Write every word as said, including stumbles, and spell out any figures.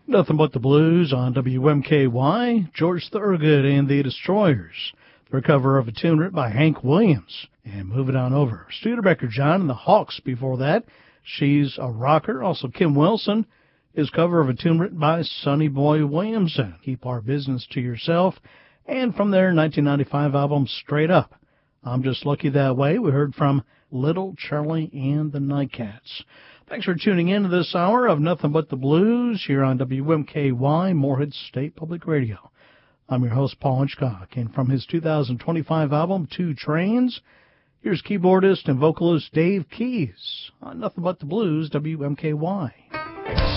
Nothing But the Blues on W M K Y. George Thorogood and the Destroyers. The cover of a tune written by Hank Williams. And moving on over. Studebaker John and the Hawks before that. She's a Rocker. Also Kim Wilson. His cover of a tune written by Sonny Boy Williamson. Keep Our Business to Yourself. And from their nineteen ninety-five album Straight Up. I'm Just Lucky That Way. We heard from Little Charlie and the Nightcats. Thanks for tuning in to this hour of Nothing But the Blues here on W M K Y, Morehead State Public Radio. I'm your host, Paul Hitchcock, and from his two thousand twenty-five album, Two Trains, here's keyboardist and vocalist Dave Keys on Nothing But the Blues, W M K Y.